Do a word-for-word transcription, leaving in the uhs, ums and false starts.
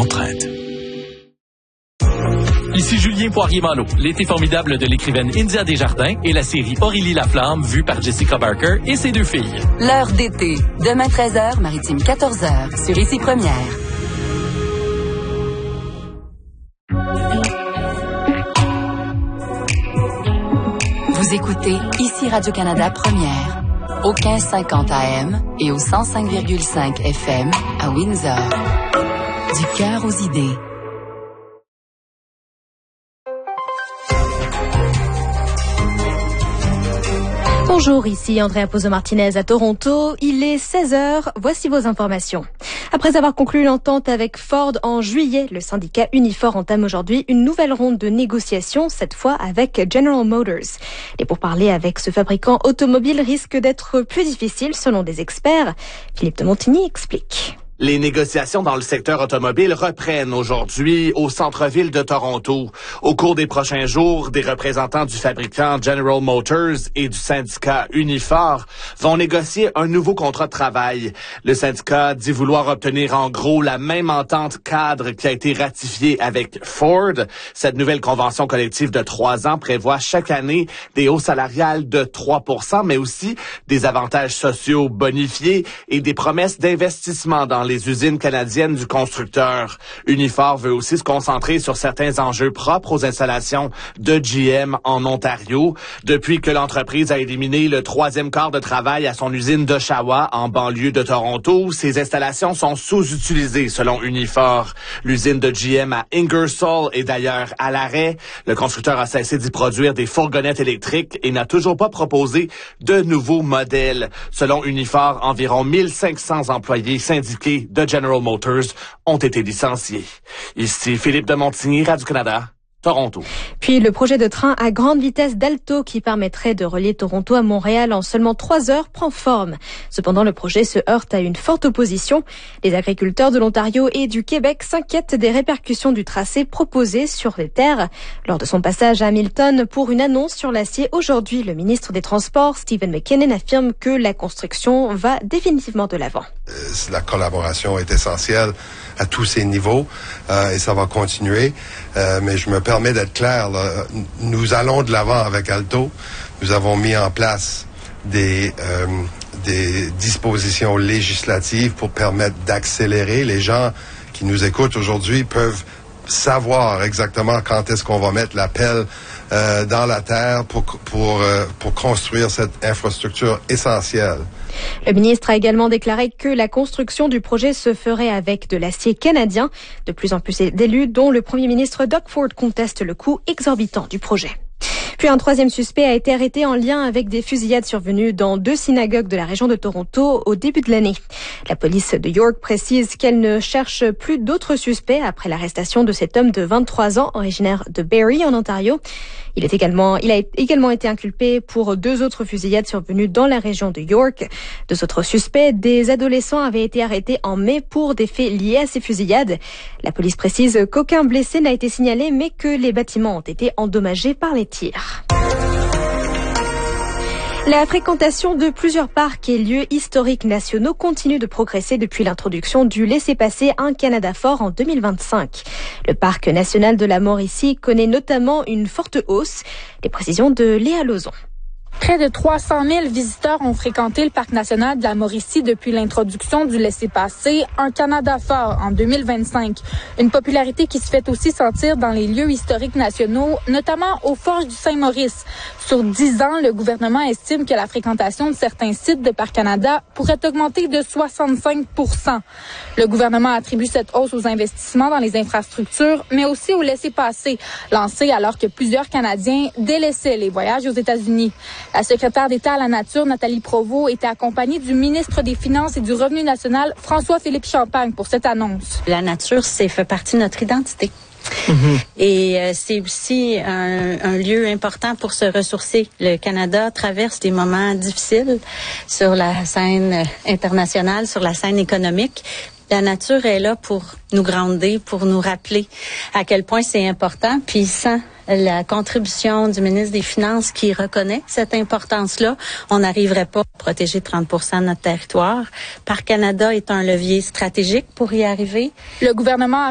d'entraide. Ici Julien Poirier-Malo, l'été formidable de l'écrivaine India Desjardins et la série Aurélie Laflamme, vue par Jessica Barker et ses deux filles. L'heure d'été, demain treize heures, Maritime quatorze heures, sur Ici Première. Vous écoutez Ici Radio-Canada Première, au quinze cinquante A M et au cent cinq virgule cinq F M à Windsor. Du cœur aux idées. Bonjour, ici Andrea Pozo-Martinez à Toronto. Il est seize heures. Voici vos informations. Après avoir conclu l'entente avec Ford en juillet, le syndicat Unifor entame aujourd'hui une nouvelle ronde de négociations, cette fois avec General Motors. Les pourparlers avec ce fabricant automobile risquent d'être plus difficiles selon des experts. Philippe de Montigny explique. Les négociations dans le secteur automobile reprennent aujourd'hui au centre-ville de Toronto. Au cours des prochains jours, des représentants du fabricant General Motors et du syndicat Unifor vont négocier un nouveau contrat de travail. Le syndicat dit vouloir obtenir en gros la même entente cadre qui a été ratifiée avec Ford. Cette nouvelle convention collective de trois ans prévoit chaque année des hausses salariales de trois pour cent, mais aussi des avantages sociaux bonifiés et des promesses d'investissement dans les usines canadiennes du constructeur. Unifor veut aussi se concentrer sur certains enjeux propres aux installations de G M en Ontario. Depuis que l'entreprise a éliminé le troisième quart de travail à son usine d'Oshawa en banlieue de Toronto, ses installations sont sous-utilisées selon Unifor. L'usine de G M à Ingersoll est d'ailleurs à l'arrêt. Le constructeur a cessé d'y produire des fourgonnettes électriques et n'a toujours pas proposé de nouveaux modèles. Selon Unifor, environ mille cinq cents employés syndiqués de General Motors ont été licenciés. Ici Philippe de Montigny, Radio-Canada, Toronto. Puis le projet de train à grande vitesse d'Alto qui permettrait de relier Toronto à Montréal en seulement trois heures prend forme. Cependant, le projet se heurte à une forte opposition. Les agriculteurs de l'Ontario et du Québec s'inquiètent des répercussions du tracé proposé sur les terres. Lors de son passage à Hamilton pour une annonce sur l'acier aujourd'hui, le ministre des Transports, Stephen McKinnon, affirme que la construction va définitivement de l'avant. La collaboration est essentielle à tous ces niveaux euh, et ça va continuer. Euh, mais je me permets d'être clair, là, nous allons de l'avant avec Alto. Nous avons mis en place des, euh, des dispositions législatives pour permettre d'accélérer. Les gens qui nous écoutent aujourd'hui peuvent savoir exactement quand est-ce qu'on va mettre la pelle euh, dans la terre pour, pour, euh, pour construire cette infrastructure essentielle. Le ministre a également déclaré que la construction du projet se ferait avec de l'acier canadien. De plus en plus d'élus, dont le premier ministre Doug Ford, contestent le coût exorbitant du projet. Puis un troisième suspect a été arrêté en lien avec des fusillades survenues dans deux synagogues de la région de Toronto au début de l'année. La police de York précise qu'elle ne cherche plus d'autres suspects après l'arrestation de cet homme de vingt-trois ans, originaire de Barrie en Ontario. Il est également, il a également été inculpé pour deux autres fusillades survenues dans la région de York. Deux autres suspects, des adolescents, avaient été arrêtés en mai pour des faits liés à ces fusillades. La police précise qu'aucun blessé n'a été signalé, mais que les bâtiments ont été endommagés par les tirs. La fréquentation de plusieurs parcs et lieux historiques nationaux continue de progresser depuis l'introduction du laissez-passer Un Canada fort en deux mille vingt-cinq. Le parc national de la Mauricie connaît notamment une forte hausse. Les précisions de Léa Lauzon. Près de trois cent mille visiteurs ont fréquenté le parc national de la Mauricie depuis l'introduction du laissez-passer Un Canada fort en deux mille vingt-cinq. Une popularité qui se fait aussi sentir dans les lieux historiques nationaux, notamment aux Forges du Saint-Maurice. Sur dix ans, le gouvernement estime que la fréquentation de certains sites de Parc Canada pourrait augmenter de soixante-cinq pour cent. Le gouvernement attribue cette hausse aux investissements dans les infrastructures, mais aussi au laissez-passer, lancé alors que plusieurs Canadiens délaissaient les voyages aux États-Unis. La secrétaire d'État à la Nature, Nathalie Provost, était accompagnée du ministre des Finances et du Revenu national, François-Philippe Champagne, pour cette annonce. La nature, c'est fait partie de notre identité. Mm-hmm. Et euh, c'est aussi un, un lieu important pour se ressourcer. Le Canada traverse des moments difficiles sur la scène internationale, sur la scène économique. La nature est là pour nous grounder, pour nous rappeler à quel point c'est important. Puis sans la contribution du ministre des Finances qui reconnaît cette importance-là, on n'arriverait pas à protéger trente pour cent de notre territoire. Parc Canada est un levier stratégique pour y arriver. Le gouvernement a